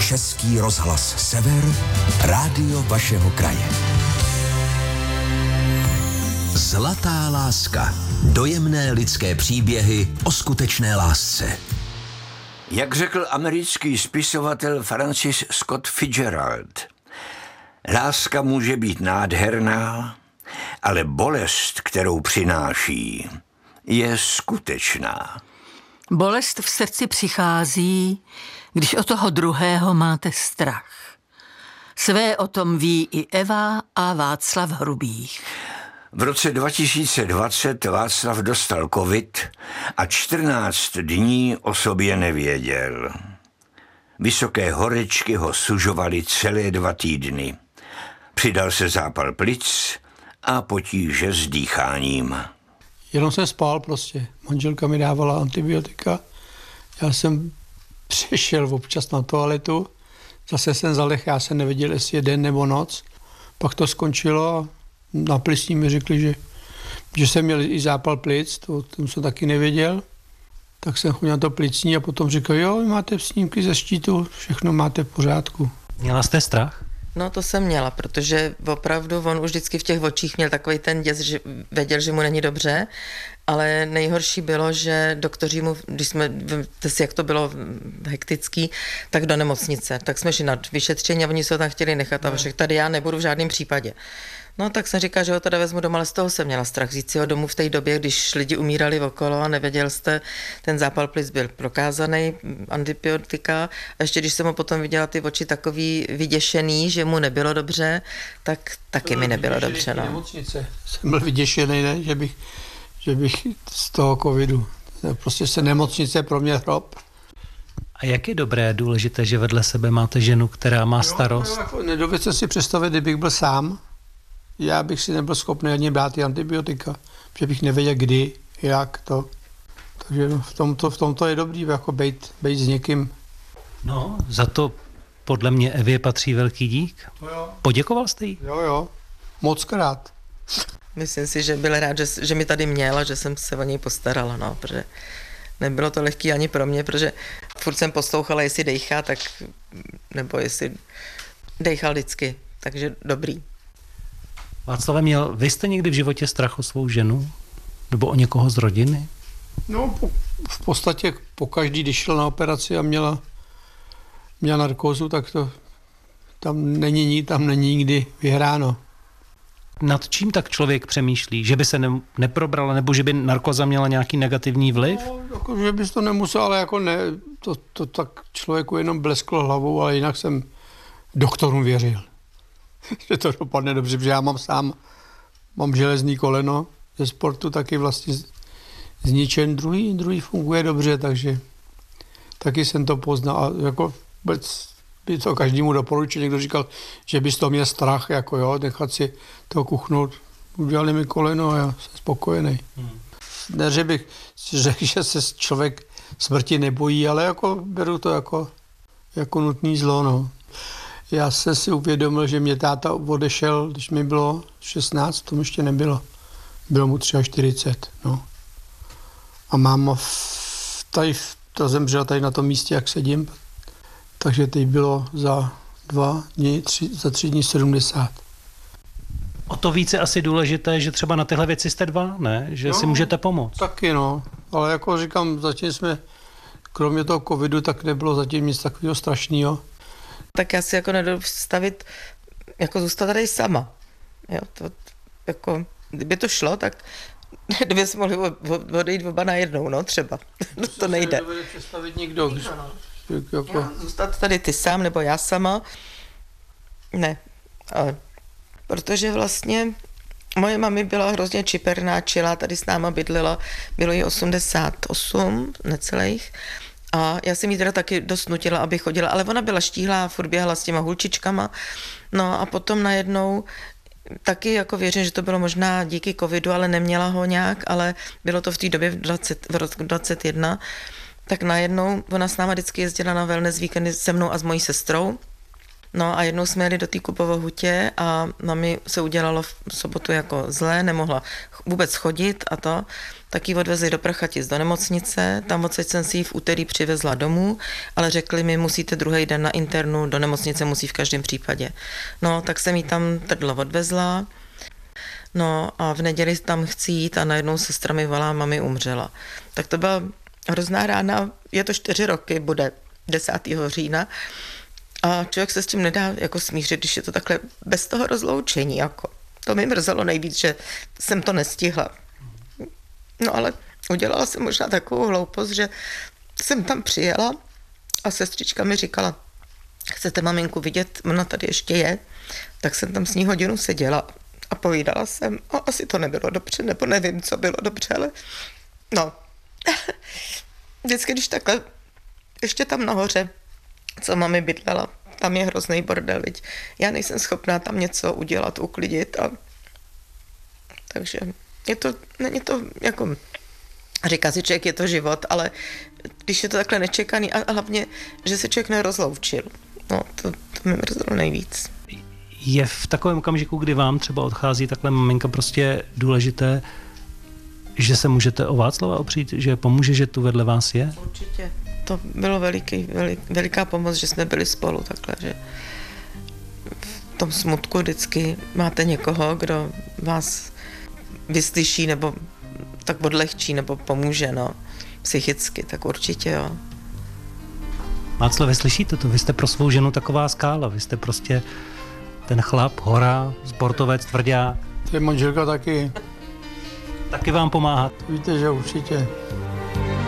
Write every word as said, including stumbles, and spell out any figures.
Český rozhlas Sever, rádio vašeho kraje. Zlatá láska. Dojemné lidské příběhy o skutečné lásce. Jak řekl americký spisovatel Francis Scott Fitzgerald, láska může být nádherná, ale bolest, kterou přináší, je skutečná. Bolest v srdci přichází, když o toho druhého máte strach. Své o tom ví i Eva a Václav Hrubých. V roce dva tisíce dvacet Václav dostal covid a čtrnáct dní o sobě nevěděl. Vysoké horečky ho sužovaly celé dva týdny. Přidal se zápal plic a potíže s dýcháním. Jenom jsem spal prostě. Manželka mi dávala antibiotika. Já jsem přišel občas na toaletu. Zase jsem zadech, já jsem nevěděl, jestli je den nebo noc. Pak to skončilo a na plicní mi řekli, že, že jsem měl i zápal plic, to, to jsem taky nevěděl. Tak jsem chodil na to plicní a potom říkal, jo, máte snímky ze štítu, všechno máte v pořádku. Měla jste strach? No to jsem měla, protože opravdu on už vždycky v těch očích měl takový ten děs, že věděl, že mu není dobře, ale nejhorší bylo, že doktoři mu, když jsme, víte si, jak to bylo hektický, tak do nemocnice. Tak jsme šli na vyšetření a oni se ho tam chtěli nechat a však tady já nebudu v žádném případě. No tak jsem říkala, že ho teda vezmu doma, ale z toho jsem měla strach vzít si ho domů v té době, když lidi umírali okolo a nevěděl jste, ten zápal plic byl prokázaný, antibiotika a ještě když jsem ho potom viděla ty oči takový vyděšený, že mu nebylo dobře, tak taky mi nebylo dobře. No. Nemocnice. Jsem byl vyděšený, ne? Že, bych, že bych z toho covidu. Prostě se nemocnice pro mě hrob. A jak je dobré, důležité, že vedle sebe máte ženu, která má starost? No, jako nedovedu jsem si představit, kdybych byl sám, já bych si nebyl schopný ani brát ty antibiotika, protože bych nevěděl kdy, jak to. Takže no, v, tomto, v tomto je dobrý jako bejt, bejt s někým. No, za to podle mě Evě patří velký dík. No jo. Poděkoval jste jí? Jo, jo, moc krát. Myslím si, že byl rád, že, že mi tady měla, že jsem se o něj postarala, no, protože nebylo to lehký ani pro mě, protože furt jsem poslouchala, jestli dejchá, tak, nebo jestli dejchal vždycky, takže dobrý. Václave, měl, vy jste někdy v životě strach o svou ženu? Nebo o někoho z rodiny? No, po, v podstatě po každý, když šel na operaci a měla, měla narkózu, tak to tam není ní, tam není nikdy vyhráno. Nad čím tak člověk přemýšlí? Že by se ne, neprobrala, nebo že by narkóza měla nějaký negativní vliv? No, jako, že bys to nemusel, ale jako ne, to, to tak člověku jenom blesklo hlavou, ale jinak jsem doktorům věřil. Že to dopadne dobře, protože já mám sám, mám železný koleno ze sportu, taky vlastně zničen, druhý, druhý funguje dobře, takže taky jsem to poznal a jako vůbec by to každému doporučil, někdo říkal, že bys to měl strach, jako jo, nechat si to kuchnout, udělali mi koleno a já jsem spokojený. Hmm. Ne, že bych řekl, že se člověk smrti nebojí, ale jako beru to jako, jako nutný zlo, no. Já jsem si uvědomil, že mě táta odešel, když mi bylo šestnáct, tomu ještě nebylo. Bylo mu čtyřicet tři, no. A máma v, tady, to zemřela tady na tom místě, jak sedím. Takže teď bylo za dva dny, tři, za tři dny sedmdesát. O to více asi důležité, že třeba na tyhle věci jste dva, ne? Že no, si můžete pomoct. Taky no, ale jako říkám, zatím jsme, kromě toho covidu, tak nebylo zatím nic takového strašného. Tak já si jako nedovedu představit, jako zůstat tady sama. Jo, to, jako, kdyby to šlo, tak kdyby jsme mohli odejít oba najednou, no třeba. No, to nejde. To nedovedu představit nikdo. Když, jako... Já, zůstat tady ty sám, nebo já sama, ne. Ale, protože vlastně moje mami byla hrozně čiperná, čilá, tady s náma bydlela, bylo jí osmdesát osm, necelých. A já jsem jí teda taky dost nutila, aby chodila, ale ona byla štíhlá, furt běhala s těma hulčičkama. No a potom najednou taky jako věřím, že to bylo možná díky covidu, ale neměla ho nějak, ale bylo to v té době v, dvacet, v roku dvacet jedna, tak najednou ona s náma vždycky jezdila na wellness víkendy se mnou a s mojí sestrou. No a jednou jsme jeli do té Kupovo-Hutě a mami se udělalo v sobotu jako zlé, nemohla vůbec chodit a to, tak ji odvezli do Prachatic do nemocnice, tam odsaď jsem si ji v úterý přivezla domů, ale řekli mi, musíte druhý den na internu, do nemocnice musí v každém případě. No, tak jsem ji tam trdlo odvezla, no a v neděli tam chci jít a najednou sestra mi volá, mami umřela. Tak to byla hrozná rána, je to čtyři roky, bude desátého října, a člověk se s tím nedá jako smířit, když je to takhle bez toho rozloučení. Jako. To mi mrzelo nejvíc, že jsem to nestihla. No ale udělala jsem možná takovou hloupost, že jsem tam přijela a sestřička mi říkala, chcete maminku vidět, ona tady ještě je, tak jsem tam s ní hodinu seděla a povídala jsem, a asi to nebylo dobře, nebo nevím, co bylo dobře, ale no. Vždycky, když takhle, ještě tam nahoře, co mami bydlela, tam je hrozný bordel, viď? Já nejsem schopná tam něco udělat, uklidit a takže je to, není to jako, říká si člověk, je to život, ale když je to takhle nečekaný a hlavně, že se člověk nerozloučil, no to, to mi mrzelo nejvíc. Je v takovém okamžiku, kdy vám třeba odchází takhle maminka, prostě důležité, že se můžete o Václava opřít, že pomůže, že tu vedle vás je? Určitě. To bylo veliký, velik, veliká pomoc, že jsme byli spolu takhle, že v tom smutku vždycky máte někoho, kdo vás vyslyší nebo tak odlehčí nebo pomůže, no, psychicky, tak určitě jo. Václav, slyšíte to? Vy jste pro svou ženu taková skála, vy jste prostě ten chlap, hora, sportovec, tvrdák. To je manželka taky. Taky vám pomáhat. Víte, že určitě.